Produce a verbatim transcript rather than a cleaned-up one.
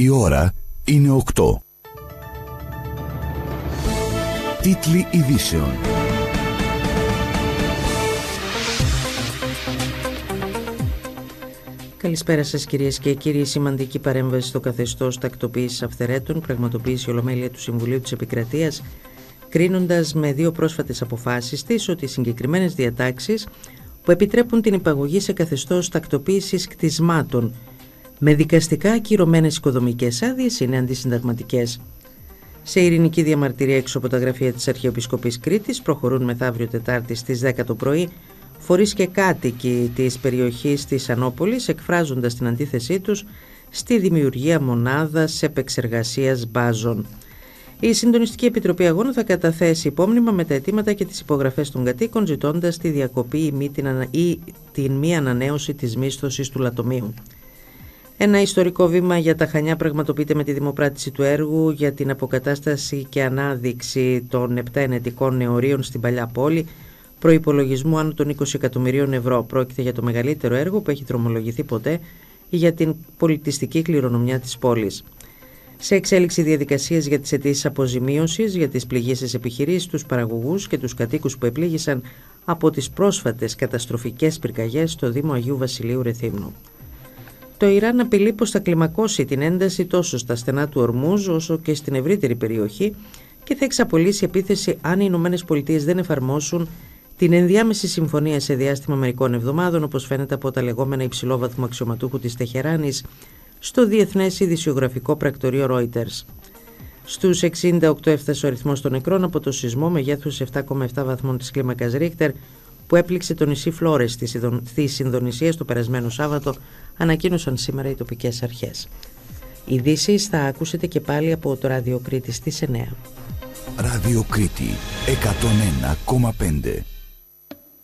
Η ώρα είναι οκτώ. Τίτλοι ειδήσεων. Καλησπέρα σας κυρίες και κύριοι. Σημαντική παρέμβαση στο καθεστώς τακτοποίησης αυθαιρέτων πραγματοποίησε η Ολομέλεια του Συμβουλίου της Επικρατείας, κρίνοντας με δύο πρόσφατες αποφάσεις της ότι οι συγκεκριμένες διατάξεις που επιτρέπουν την υπαγωγή σε καθεστώς τακτοποίησης κτισμάτων με δικαστικά ακυρωμένες οικοδομικές άδειες είναι αντισυνταγματικές. Σε ειρηνική διαμαρτυρία έξω από τα γραφεία της Αρχιεπισκοπής Κρήτης προχωρούν μεθαύριο Τετάρτη στις δέκα το πρωί φορείς και κάτοικοι της περιοχής της Ανόπολης, εκφράζοντας την αντίθεσή τους στη δημιουργία μονάδας επεξεργασίας μπάζων. Η Συντονιστική Επιτροπή Αγώνων θα καταθέσει υπόμνημα με τα αιτήματα και τις υπογραφές των κατοίκων, ζητώντας τη διακοπή ή, μη την, ανα... ή την μη ανανέωση της μίσθωσης του λατομείου. Ένα ιστορικό βήμα για τα Χανιά πραγματοποιείται με τη δημοπράτηση του έργου για την αποκατάσταση και ανάδειξη των επτά ενετικών νεωρίων στην παλιά πόλη, προϋπολογισμού άνω των είκοσι εκατομμυρίων ευρώ. Πρόκειται για το μεγαλύτερο έργο που έχει δρομολογηθεί ποτέ για την πολιτιστική κληρονομιά της πόλης. Σε εξέλιξη διαδικασίες για τις αιτήσεις αποζημίωσης για τις πληγήσεις επιχειρήσεις, τους παραγωγούς και τους κατοίκους που επλήγησαν από τις πρόσφατες καταστροφικές πυρκαγιές στο Δήμο Αγίου Βασιλείου Ρεθύμνου. Το Ιράν απειλεί πως θα κλιμακώσει την ένταση τόσο στα στενά του Ορμούζ όσο και στην ευρύτερη περιοχή και θα εξαπολύσει επίθεση αν οι Ηνωμένες Πολιτείες δεν εφαρμόσουν την ενδιάμεση συμφωνία σε διάστημα μερικών εβδομάδων, όπως φαίνεται από τα λεγόμενα υψηλόβαθμου αξιωματούχου της Τεχεράνης στο Διεθνές Ειδησιογραφικό Πρακτορείο Reuters. Στους εξήντα οκτώ έφτασε ο αριθμός των νεκρών από το σεισμό μεγέθους επτά κόμμα επτά βαθμών της κλίμακας Ρίχτερ που έπληξε το νησί Φλόρες της Ινδονησίας το περασμένο Σάββατο, ανακοίνωσαν σήμερα οι τοπικές αρχές. Ειδήσεις θα ακούσετε και πάλι από το Ράδιο Κρήτη στις εννέα. Ράδιο Κρήτη εκατόν ένα κόμμα πέντε.